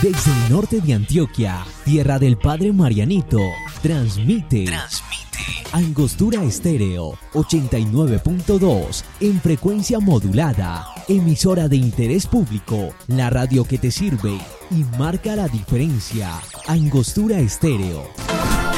Desde el norte de Antioquia, tierra del Padre Marianito, transmite Angostura Estéreo 89.2 en frecuencia modulada, emisora de interés público, la radio que te sirve y marca la diferencia. Angostura Estéreo.